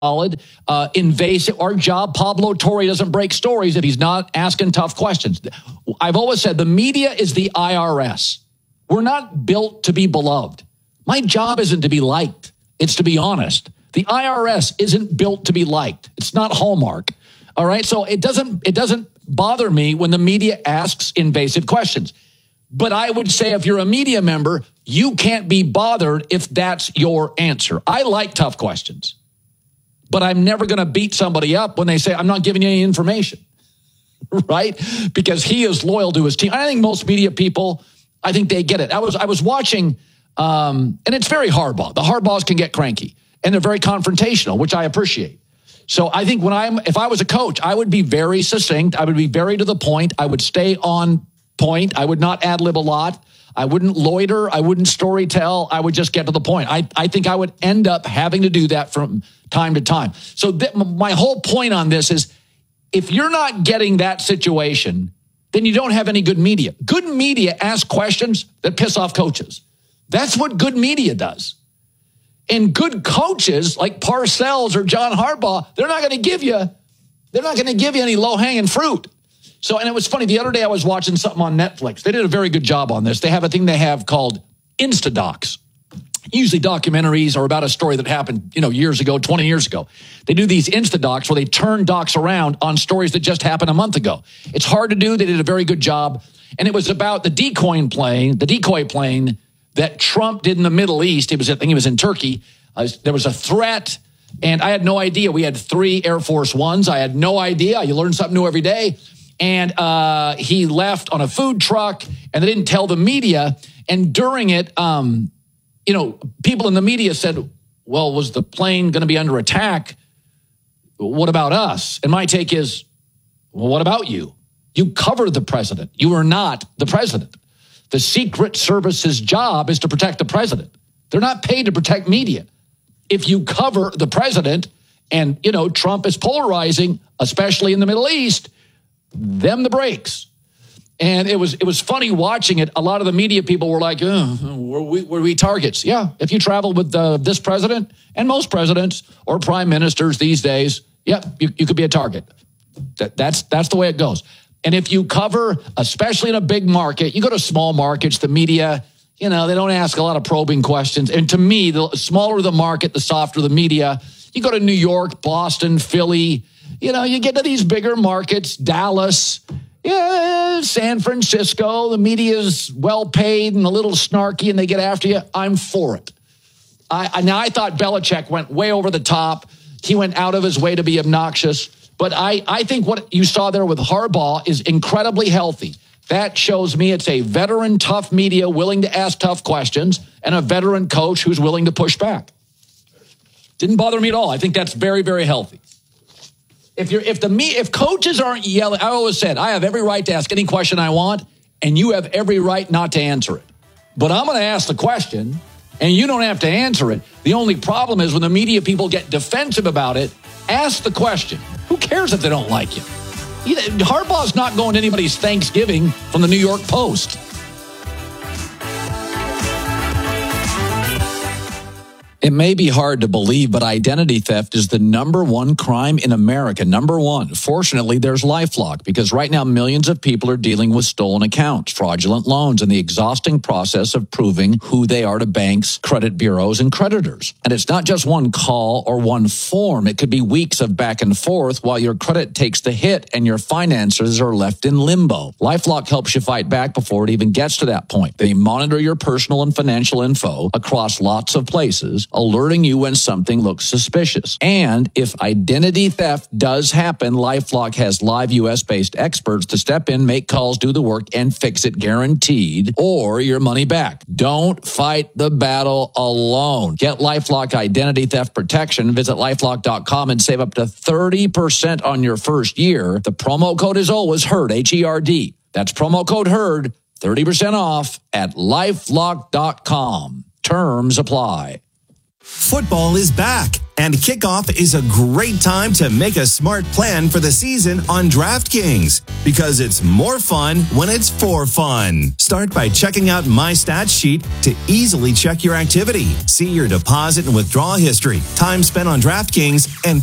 solid, invasive. Our job, Pablo Torre doesn't break stories if he's not asking tough questions. I've always said the media is the IRS. We're not built to be beloved. My job isn't to be liked. It's to be honest. The IRS isn't built to be liked. It's not Hallmark. All right. So it doesn't bother me when the media asks invasive questions. But I would say if you're a media member, you can't be bothered if that's your answer. I like tough questions, but I'm never going to beat somebody up when they say, I'm not giving you any information, right? Because he is loyal to his team. I think most media people, I think they get it. I was watching, and it's very Harbaugh. The Harbaughs can get cranky, and they're very confrontational, which I appreciate. So I think if I was a coach, I would be very succinct. I would be very to the point. I would stay on point. I would not ad-lib a lot. I wouldn't loiter. I wouldn't story tell. I would just get to the point. I think I would end up having to do that from time to time. So my whole point on this is if you're not getting that situation, then you don't have any good media. Good media asks questions that piss off coaches. That's what good media does. And good coaches like Parcells or John Harbaugh, they're not going to give you any low-hanging fruit. So, and it was funny, the other day I was watching something on Netflix. They did a very good job on this. They have a thing they have called Instadocs. Usually documentaries are about a story that happened, years ago, 20 years ago. They do these Instadocs where they turn docs around on stories that just happened a month ago. It's hard to do. They did a very good job. And it was about the decoy plane that Trump did in the Middle East. I think he was in Turkey. There was a threat, and I had no idea. We had 3 Air Force Ones. I had no idea. You learn something new every day. And he left on a food truck, and they didn't tell the media. And during it, people in the media said, well, was the plane going to be under attack? What about us? And my take is, well, what about you? You cover the president. You are not the president. The Secret Service's job is to protect the president. They're not paid to protect media. If you cover the president and, Trump is polarizing, especially in the Middle East, them the breaks. And it was funny watching it. A lot of the media people were like, were we targets? Yeah, if you travel with this president and most presidents or prime ministers these days, yeah, you could be a target. That's the way it goes. And if you cover, especially in a big market, you go to small markets, the media, they don't ask a lot of probing questions. And to me, the smaller the market, the softer the media. You go to New York, Boston, Philly, you get to these bigger markets, Dallas, San Francisco, the media is well paid and a little snarky and they get after you. I'm for it. I thought Belichick went way over the top. He went out of his way to be obnoxious. But I think what you saw there with Harbaugh is incredibly healthy. That shows me it's a veteran, tough media willing to ask tough questions and a veteran coach who's willing to push back. Didn't bother me at all. I think that's very, very healthy. If coaches aren't yelling, I always said, I have every right to ask any question I want, and you have every right not to answer it. But I'm going to ask the question, and you don't have to answer it. The only problem is when the media people get defensive about it, ask the question. Who cares if they don't like you? Harbaugh's not going to anybody's Thanksgiving from the New York Post. It may be hard to believe, but identity theft is the #1 crime in America. #1. Fortunately, there's LifeLock, because right now millions of people are dealing with stolen accounts, fraudulent loans, and the exhausting process of proving who they are to banks, credit bureaus, and creditors. And it's not just one call or one form. It could be weeks of back and forth while your credit takes the hit and your finances are left in limbo. LifeLock helps you fight back before it even gets to that point. They monitor your personal and financial info across lots of places, alerting you when something looks suspicious. And if identity theft does happen, LifeLock has live U.S.-based experts to step in, make calls, do the work, and fix it guaranteed, or your money back. Don't fight the battle alone. Get LifeLock identity theft protection. Visit LifeLock.com and save up to 30% on your first year. The promo code is always HERD, H-E-R-D. That's promo code HERD, 30% off at LifeLock.com. Terms apply. Football is back, and kickoff is a great time to make a smart plan for the season on DraftKings, because it's more fun when it's for fun. Start by checking out My Stats Sheet to easily check your activity, see your deposit and withdrawal history, time spent on DraftKings, and